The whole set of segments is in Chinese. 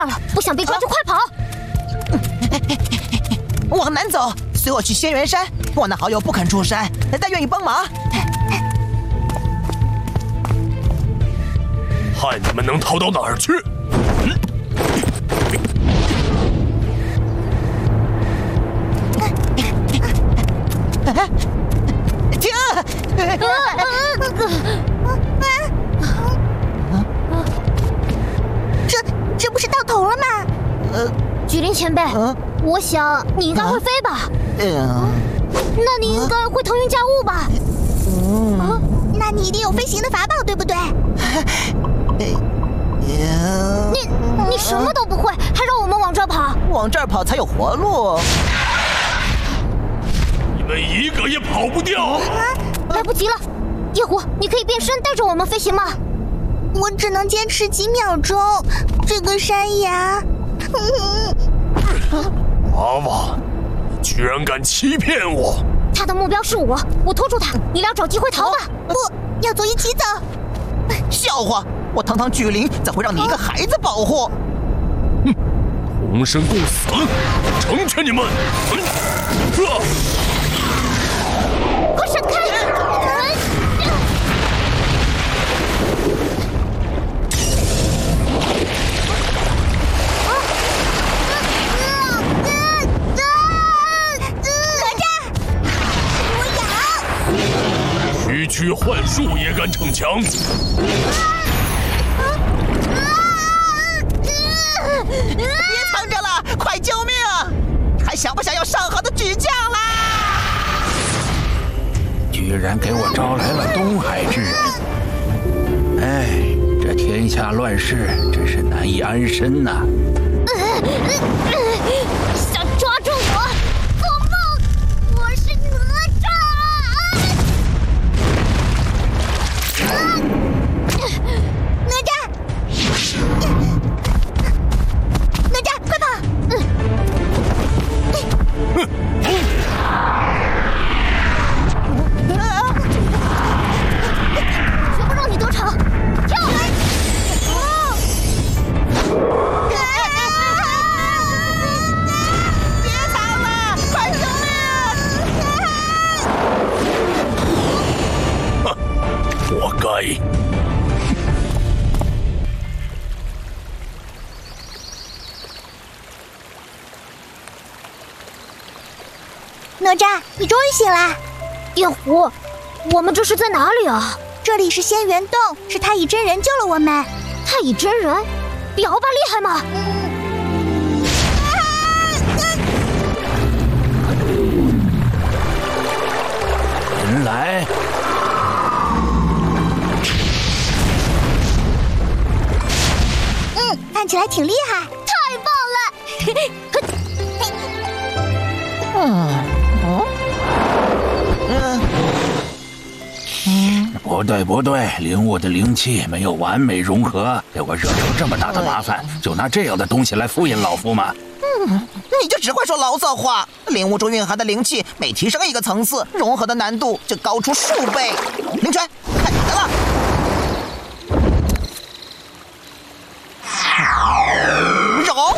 了，不想被抓就快跑！ 我很难走，随我去仙元山。我那好友不肯出山，但愿意帮忙。 看你们能逃到哪儿去！ 停！ 这不是到头了吗？ 菊林前辈，我想你应该会飞吧？那你应该会腾云驾雾吧？ 那你一定有飞行的法宝，对不对？ 你什么都不会，还让我们往这儿跑？ 往这儿跑才有活路。 你们一个也跑不掉！ 来不及了，夜狐，你可以变身带着我们飞行吗？ 我只能坚持几秒钟。这个山崖…… 娃娃，你居然敢欺骗我！ 他的目标是我拖住他，你俩找机会逃吧。 不要走，一起走。 笑话！我堂堂巨灵怎会让你一个孩子保护？ 哼，同生共死，成全你们！ 快闪开！ 区区幻术也敢逞强！ 别藏着了，快救命！还想不想要上好的巨匠啦？ 居然给我招来了东海之人！哎，这天下乱世真是难以安身呐！ 想抓住我？做梦！我是哪吒！ 哪吒，快跑！ 绝不让你得逞！跳！ 别藏了，快救命！ 活该！ 哪吒，你终于醒啦！ 夜狐，我们这是在哪里啊？ 这里是仙元洞，是太乙真人救了我们。 太乙真人，比鳌巴厉害吗？ 人来！ 看起来挺厉害。 太棒了！ 不对，灵物的灵气没有完美融合，给我惹出这么大的麻烦，就拿这样的东西来敷衍老夫吗？ 你就只会说牢骚话。灵物中蕴含的灵气每提升一个层次，融合的难度就高出数倍。灵泉，看你的了！融！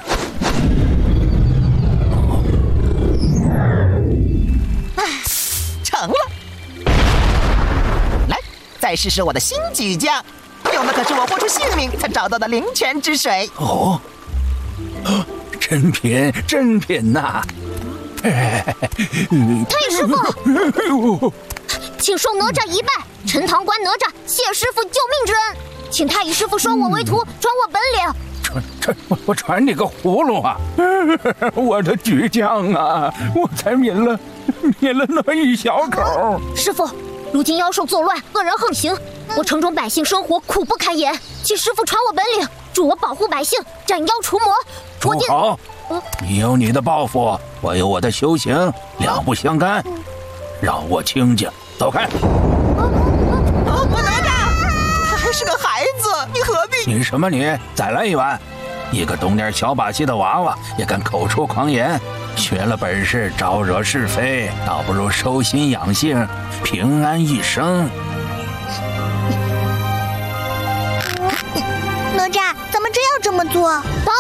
成了。来，再试试我的新巨匠，用的可是我豁出性命才找到的灵泉之水。 哦，真品呐！ 太乙师傅，请受哪吒一拜，陈塘关哪吒谢师傅救命之恩，请太乙师傅收我为徒，传我本领。 我传你个葫芦啊！我的巨匠啊，我才抿了那一小口。 师傅，如今妖兽作乱，恶人横行，我城中百姓生活苦不堪言，请师傅传我本领，助我保护百姓，斩妖除魔。 住口！你有你的抱负，我有我的修行，两不相干。让我清静，走开！ 哪吒，他还是个孩子，你何必？ 你什么你？再来一碗！一个懂点小把戏的娃娃也敢口出狂言，学了本事招惹是非，倒不如收心养性，平安一生。 哪吒，咱们真要这么做？